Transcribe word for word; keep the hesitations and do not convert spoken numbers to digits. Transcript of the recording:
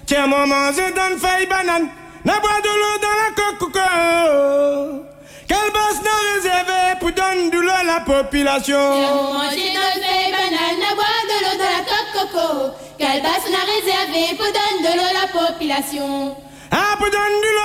Tiens, maman, je donne feuille banane. N'a bois de l'eau dans la coco. Quelle bosse n'a réservé pour donner de l'eau à la population. Tiens, maman, je donne feuille banane. N'a bois de l'eau dans la coco. Quelle bosse n'a réservé pour donner de l'eau à la population. Ah, pour donner de l'eau